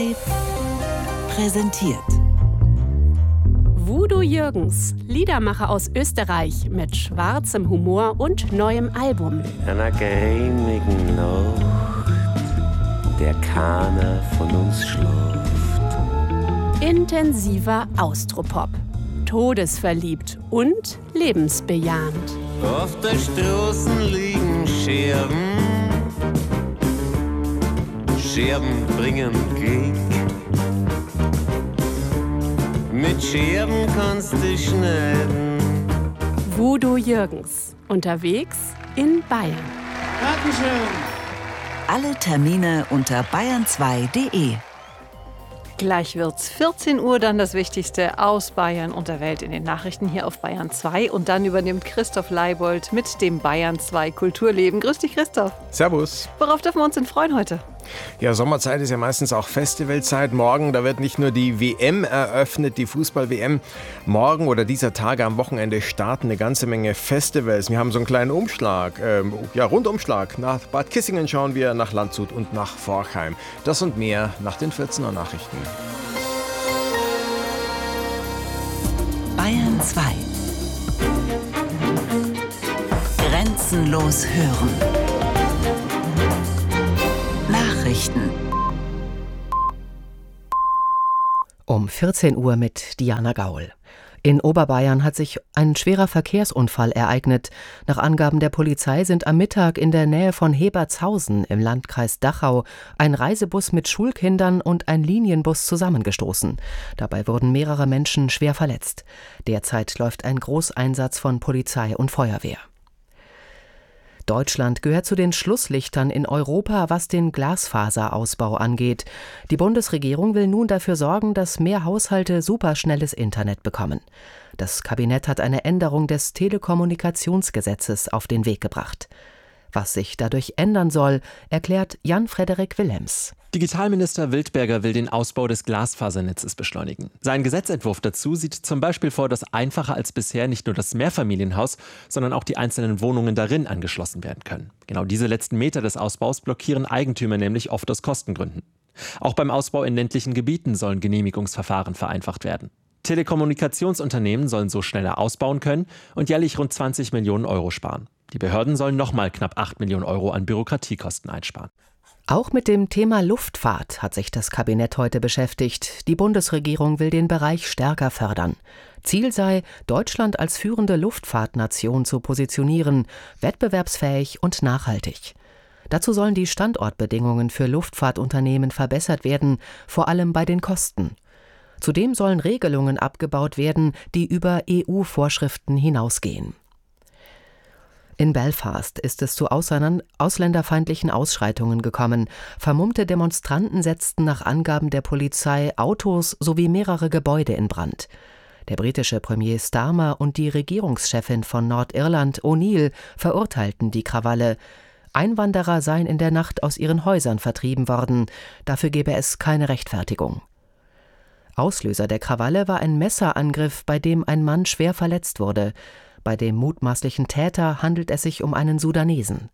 2 präsentiert. Voodoo Jürgens, Liedermacher aus Österreich mit schwarzem Humor und neuem Album. In einer geheimigen Nacht, der keiner von uns schläft. Intensiver Austropop, todesverliebt und lebensbejahend. Auf der Straßen liegen Scherben, Scherben bringen Glück. Mit Scherben kannst du schneiden. Voodoo Jürgens, unterwegs in Bayern. Dankeschön. Alle Termine unter bayern2.de. Gleich wird's 14 Uhr, dann das Wichtigste aus Bayern und der Welt in den Nachrichten hier auf Bayern 2. Und dann übernimmt Christoph Leibold mit dem Bayern 2 Kulturleben. Grüß dich, Christoph. Servus. Worauf dürfen wir uns denn freuen heute? Ja, Sommerzeit ist ja meistens auch Festivalzeit. Morgen, da wird nicht nur die WM eröffnet, die Fußball-WM. Morgen oder dieser Tage am Wochenende starten eine ganze Menge Festivals. Wir haben so einen kleinen Umschlag, Rundumschlag. Nach Bad Kissingen schauen wir, nach Landshut und nach Forchheim. Das und mehr nach den 14er Nachrichten. Bayern 2. Grenzenlos hören. Nachrichten. Um 14 Uhr mit Diana Gaul. In Oberbayern hat sich ein schwerer Verkehrsunfall ereignet. Nach Angaben der Polizei sind am Mittag in der Nähe von Hebertshausen im Landkreis Dachau ein Reisebus mit Schulkindern und ein Linienbus zusammengestoßen. Dabei wurden mehrere Menschen schwer verletzt. Derzeit läuft ein Großeinsatz von Polizei und Feuerwehr. Deutschland gehört zu den Schlusslichtern in Europa, was den Glasfaserausbau angeht. Die Bundesregierung will nun dafür sorgen, dass mehr Haushalte superschnelles Internet bekommen. Das Kabinett hat eine Änderung des Telekommunikationsgesetzes auf den Weg gebracht. Was sich dadurch ändern soll, erklärt Jan-Frederik Willems. Digitalminister Wildberger will den Ausbau des Glasfasernetzes beschleunigen. Sein Gesetzentwurf dazu sieht zum Beispiel vor, dass einfacher als bisher nicht nur das Mehrfamilienhaus, sondern auch die einzelnen Wohnungen darin angeschlossen werden können. Genau diese letzten Meter des Ausbaus blockieren Eigentümer nämlich oft aus Kostengründen. Auch beim Ausbau in ländlichen Gebieten sollen Genehmigungsverfahren vereinfacht werden. Telekommunikationsunternehmen sollen so schneller ausbauen können und jährlich rund 20 Millionen Euro sparen. Die Behörden sollen nochmal knapp 8 Millionen Euro an Bürokratiekosten einsparen. Auch mit dem Thema Luftfahrt hat sich das Kabinett heute beschäftigt. Die Bundesregierung will den Bereich stärker fördern. Ziel sei, Deutschland als führende Luftfahrtnation zu positionieren, wettbewerbsfähig und nachhaltig. Dazu sollen die Standortbedingungen für Luftfahrtunternehmen verbessert werden, vor allem bei den Kosten. Zudem sollen Regelungen abgebaut werden, die über EU-Vorschriften hinausgehen. In Belfast ist es zu ausländerfeindlichen Ausschreitungen gekommen. Vermummte Demonstranten setzten nach Angaben der Polizei Autos sowie mehrere Gebäude in Brand. Der britische Premier Starmer und die Regierungschefin von Nordirland, O'Neill, verurteilten die Krawalle. Einwanderer seien in der Nacht aus ihren Häusern vertrieben worden. Dafür gebe es keine Rechtfertigung. Auslöser der Krawalle war ein Messerangriff, bei dem ein Mann schwer verletzt wurde. Bei dem mutmaßlichen Täter handelt es sich um einen Sudanesen.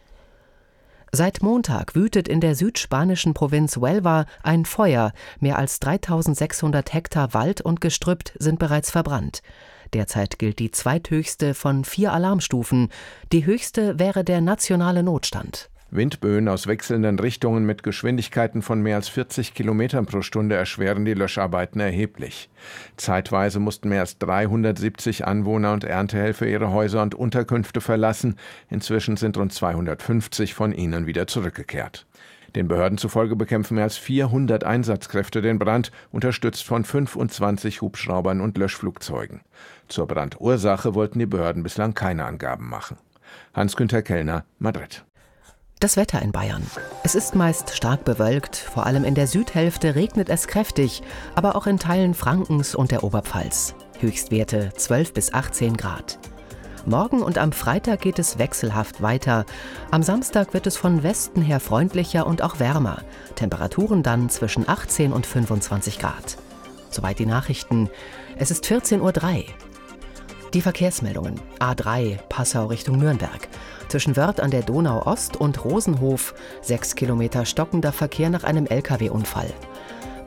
Seit Montag wütet in der südspanischen Provinz Huelva ein Feuer. Mehr als 3600 Hektar Wald und Gestrüpp sind bereits verbrannt. Derzeit gilt die zweithöchste von 4 Alarmstufen. Die höchste wäre der nationale Notstand. Windböen aus wechselnden Richtungen mit Geschwindigkeiten von mehr als 40 Kilometern pro Stunde erschweren die Löscharbeiten erheblich. Zeitweise mussten mehr als 370 Anwohner und Erntehelfer ihre Häuser und Unterkünfte verlassen. Inzwischen sind rund 250 von ihnen wieder zurückgekehrt. Den Behörden zufolge bekämpfen mehr als 400 Einsatzkräfte den Brand, unterstützt von 25 Hubschraubern und Löschflugzeugen. Zur Brandursache wollten die Behörden bislang keine Angaben machen. Hans-Günther Kellner, Madrid. Das Wetter in Bayern. Es ist meist stark bewölkt, vor allem in der Südhälfte regnet es kräftig, aber auch in Teilen Frankens und der Oberpfalz. Höchstwerte 12 bis 18 Grad. Morgen und am Freitag geht es wechselhaft weiter. Am Samstag wird es von Westen her freundlicher und auch wärmer. Temperaturen dann zwischen 18 und 25 Grad. Soweit die Nachrichten. Es ist 14:03 Uhr. Die Verkehrsmeldungen. A3 Passau Richtung Nürnberg. Zwischen Wörth an der Donau Ost und Rosenhof 6 Kilometer stockender Verkehr nach einem Lkw-Unfall.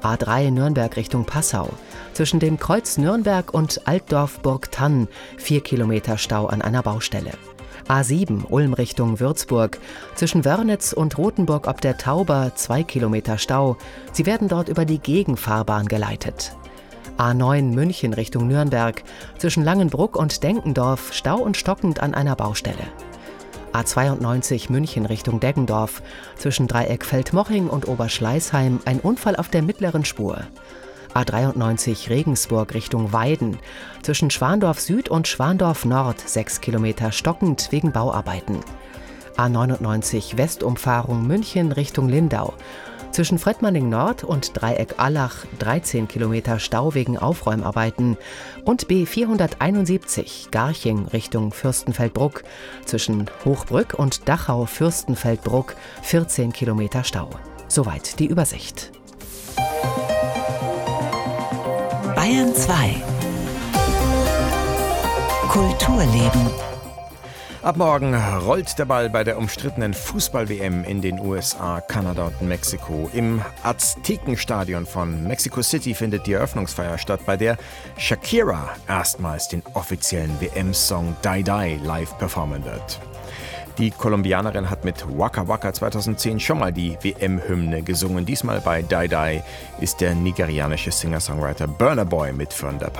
A3 Nürnberg Richtung Passau. Zwischen dem Kreuz Nürnberg und Altdorf-Burgthann 4 Kilometer Stau an einer Baustelle. A7 Ulm Richtung Würzburg. Zwischen Wörnitz und Rothenburg ob der Tauber 2 Kilometer Stau. Sie werden dort über die Gegenfahrbahn geleitet. A9 München Richtung Nürnberg. Zwischen Langenbruck und Denkendorf Stau und stockend an einer Baustelle. A92 München Richtung Deggendorf. Zwischen Dreieck Feldmoching und Oberschleißheim ein Unfall auf der mittleren Spur. A93 Regensburg Richtung Weiden. Zwischen Schwandorf Süd und Schwandorf Nord 6 Kilometer stockend wegen Bauarbeiten. A99 Westumfahrung München Richtung Lindau. Zwischen Fredmanning Nord und Dreieck Allach 13 Kilometer Stau wegen Aufräumarbeiten. Und B471 Garching Richtung Fürstenfeldbruck. Zwischen Hochbrück und Dachau-Fürstenfeldbruck 14 Kilometer Stau. Soweit die Übersicht. Bayern 2 Kulturleben. Ab morgen rollt der Ball bei der umstrittenen Fußball-WM in den USA, Kanada und Mexiko. Im Aztekenstadion von Mexico City findet die Eröffnungsfeier statt, bei der Shakira erstmals den offiziellen WM-Song Die Die live performen wird. Die Kolumbianerin hat mit Waka Waka 2010 schon mal die WM-Hymne gesungen. Diesmal bei Die Die ist der nigerianische Singer-Songwriter Burna Boy mitführender